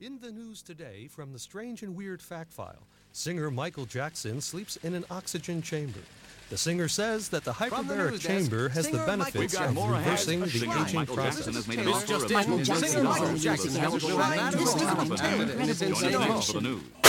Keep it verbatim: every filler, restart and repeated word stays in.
In the news today from the Strange and Weird Fact File, singer Michael Jackson sleeps in an oxygen chamber. The singer says that the hyperbaric chamber has the benefits of reversing the aging process. It's just Michael Jackson. Michael Jackson.